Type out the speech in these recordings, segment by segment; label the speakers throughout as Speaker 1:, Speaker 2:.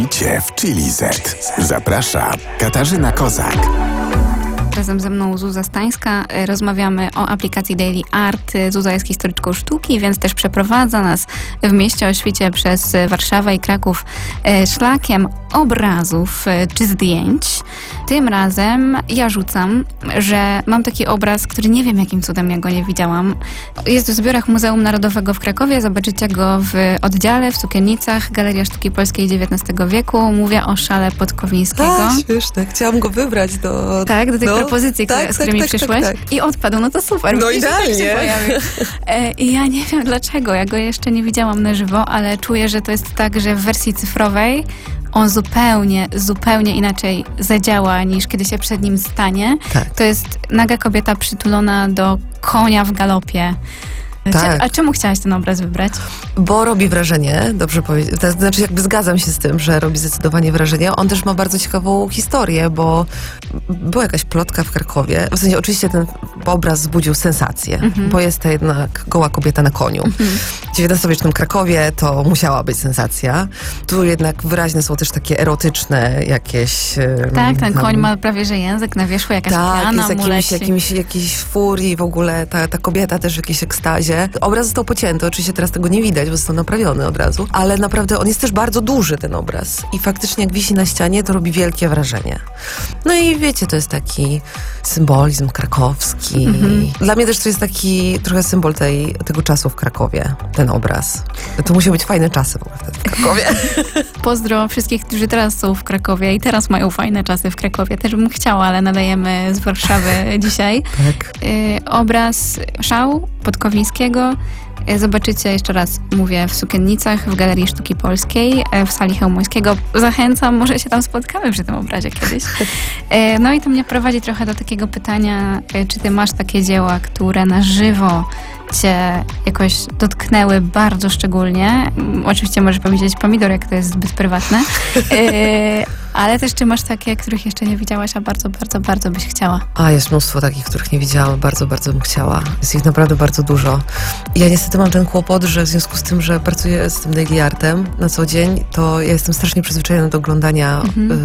Speaker 1: Świcie w Chili Z. Zaprasza Katarzyna Kozak.
Speaker 2: Razem ze mną Zuza Stańska. Rozmawiamy o aplikacji Daily Art. Zuza jest historyczką sztuki, więc też przeprowadza nas w mieście o świcie przez Warszawę i Kraków szlakiem obrazów czy zdjęć. Tym razem ja rzucam, że mam taki obraz, który nie wiem jakim cudem ja go nie widziałam. Jest w zbiorach Muzeum Narodowego w Krakowie. Zobaczycie go w oddziale w Cukiernicach, Galeria Sztuki Polskiej XIX wieku. Mówię o szale Podkowińskiego.
Speaker 3: A, śmieszne. Chciałam go wybrać do tej
Speaker 2: propozycji, z którymi przyszłaś. Tak. I odpadł, no to super.
Speaker 3: No idealnie.
Speaker 2: I ja nie wiem dlaczego, ja go jeszcze nie widziałam na żywo, ale czuję, że to jest tak, że w wersji cyfrowej on zupełnie inaczej zadziała niż kiedy się przed nim stanie. Tak. To jest naga kobieta przytulona do konia w galopie.
Speaker 3: Tak.
Speaker 2: A czemu chciałaś ten obraz wybrać?
Speaker 3: Bo robi wrażenie, dobrze powiedzieć. To znaczy jakby zgadzam się z tym, że robi zdecydowanie wrażenie. On też ma bardzo ciekawą historię, bo była jakaś plotka w Krakowie. W sensie oczywiście ten obraz wzbudził sensację, bo jest to jednak goła kobieta na koniu. W XIX-wiecznym Krakowie to musiała być sensacja. Tu jednak wyraźne są też takie erotyczne jakieś...
Speaker 2: Tak, ten koń ma prawie że język na wierzchu, jakaś piana mu leci.
Speaker 3: Jakiejś furii w ogóle. Ta kobieta też w jakiejś ekstazie. Obraz został pocięty, oczywiście teraz tego nie widać, bo został naprawiony od razu, ale naprawdę on jest też bardzo duży, ten obraz. I faktycznie jak wisi na ścianie, to robi wielkie wrażenie. No i wiecie, to jest taki symbolizm krakowski. Dla mnie też to jest taki trochę symbol tego czasu w Krakowie, ten obraz. To musiały być fajne czasy w ogóle wtedy w Krakowie.
Speaker 2: Pozdro wszystkich, którzy teraz są w Krakowie i teraz mają fajne czasy w Krakowie. Też bym chciała, ale nadajemy z Warszawy dzisiaj.
Speaker 3: Tak.
Speaker 2: Obraz Szał Podkowińskiego. Zobaczycie, jeszcze raz mówię, w Cukiernicach, w Galerii Sztuki Polskiej, w sali Chełmońskiego. Zachęcam, może się tam spotkamy przy tym obrazie kiedyś. No i to mnie prowadzi trochę do takiego pytania, czy ty masz takie dzieła, które na żywo cię jakoś dotknęły bardzo szczególnie. Oczywiście możesz powiedzieć pomidor, jak to jest zbyt prywatne. Ale też czy masz takie, których jeszcze nie widziałaś, a bardzo byś chciała?
Speaker 3: Jest mnóstwo takich, których nie widziałam. Bardzo bym chciała. Jest ich naprawdę bardzo dużo. Ja niestety mam ten kłopot, że w związku z tym, że pracuję z tym daily artem na co dzień, to ja jestem strasznie przyzwyczajona do oglądania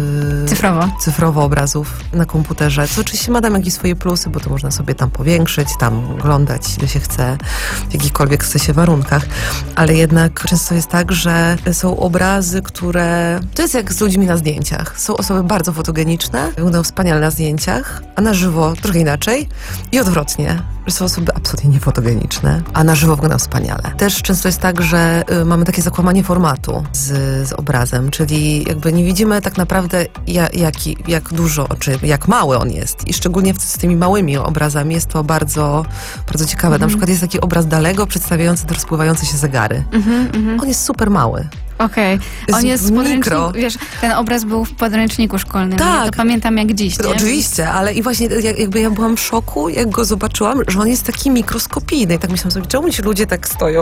Speaker 3: cyfrowo obrazów na komputerze. Co oczywiście ma tam jakieś swoje plusy, bo to można sobie tam powiększyć, tam oglądać, ile się chce, w jakichkolwiek chce się warunkach. Ale jednak często jest tak, że są obrazy, które... To jest jak z ludźmi na zdjęciach. Są osoby bardzo fotogeniczne, wyglądają wspaniale na zdjęciach, a na żywo trochę inaczej i odwrotnie, że są osoby absolutnie niefotogeniczme, a na żywo wyglądają wspaniale. Też często jest tak, że mamy takie zakłamanie formatu z obrazem, czyli jakby nie widzimy tak naprawdę jak dużo, czy jak mały on jest. I szczególnie z tymi małymi obrazami jest to bardzo ciekawe. Na przykład jest taki obraz Dalego przedstawiający te rozpływające się zegary. On jest super mały.
Speaker 2: Okej. On jest w podręczniku, wiesz, ten obraz był w podręczniku szkolnym. Tak. Ja to pamiętam jak dziś, nie?
Speaker 3: Oczywiście, ale i właśnie jakby ja byłam w szoku, jak go zobaczyłam, że on jest taki mikroskopijny. I tak myślałam sobie, czemu ci ludzie tak stoją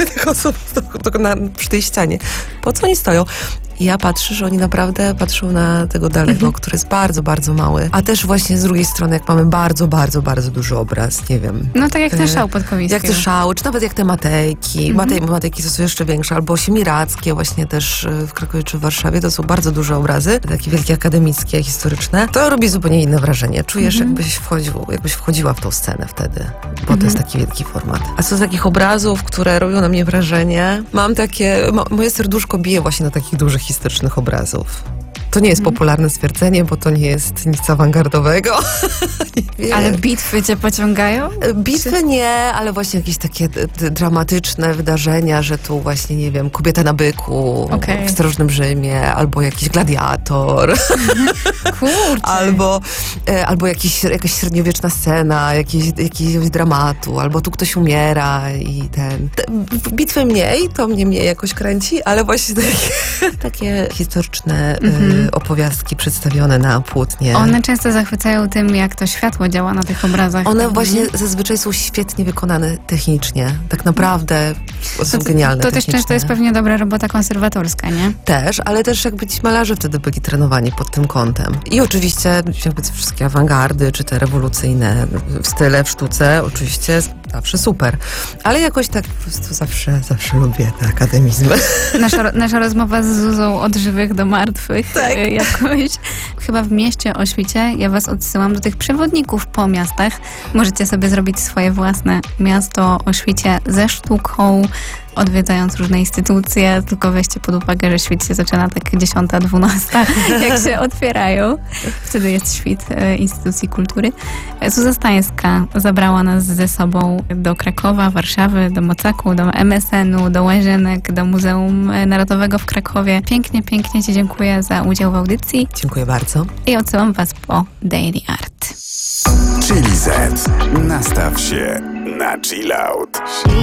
Speaker 3: przy tej ścianie? Po co oni stoją? I ja patrzę, że oni naprawdę patrzą na tego Dalego, który jest bardzo mały. A też właśnie z drugiej strony, jak mamy bardzo duży obraz, nie wiem.
Speaker 2: No tak jak ten Szał Podkowińskiego.
Speaker 3: Jak te Szały, czy nawet jak te Matejki. Matejki to są jeszcze większe, albo Siemiradzkie właśnie też w Krakowie czy w Warszawie. To są bardzo duże obrazy, takie wielkie akademickie, historyczne. To robi zupełnie inne wrażenie. Czujesz, jakbyś wchodziła w tą scenę wtedy, bo to jest taki wielki format. A co z takich obrazów, które robią na mnie wrażenie? Mam takie, moje serduszko bije właśnie na takich dużych historycznych obrazów. To nie jest popularne stwierdzenie, bo to nie jest nic awangardowego.
Speaker 2: Ale bitwy cię pociągają?
Speaker 3: Bitwy nie, ale właśnie jakieś takie dramatyczne wydarzenia, że tu właśnie, nie wiem, kobieta na byku w starożytnym Rzymie, albo jakiś gladiator.
Speaker 2: Kurczę.
Speaker 3: Albo jakaś średniowieczna scena, jakiegoś dramatu, albo tu ktoś umiera i bitwy mniej, to mnie jakoś kręci, ale właśnie takie historyczne opowiastki przedstawione na płótnie.
Speaker 2: One często zachwycają tym, jak to światło działa na tych obrazach.
Speaker 3: One właśnie zazwyczaj są świetnie wykonane technicznie. Tak naprawdę są genialne
Speaker 2: to też często jest pewnie dobra robota konserwatorska, nie?
Speaker 3: Też, ale też jakby ci malarze wtedy byli trenowani pod tym kątem. I oczywiście jakby te wszystkie awangardy, czy te rewolucyjne style w sztuce, oczywiście Zawsze super. Ale jakoś tak po prostu zawsze lubię te akademizmy.
Speaker 2: Nasza rozmowa z Zuzą od żywych do martwych.
Speaker 3: Tak.
Speaker 2: Jakoś. Chyba w mieście Oświcie ja was odsyłam do tych przewodników po miastach. Możecie sobie zrobić swoje własne miasto Oświcie ze sztuką, odwiedzając różne instytucje, tylko weźcie pod uwagę, że świt się zaczyna tak 10, 12, jak się otwierają. Wtedy jest świt instytucji kultury. Zuza Stańska zabrała nas ze sobą do Krakowa, Warszawy, do Mocaku, do MSN-u, do Łazienek, do Muzeum Narodowego w Krakowie. Pięknie, pięknie ci dziękuję za udział w audycji.
Speaker 3: Dziękuję bardzo.
Speaker 2: I odsyłam was po Daily Art.
Speaker 1: Chili Z. Nastaw się na chill out.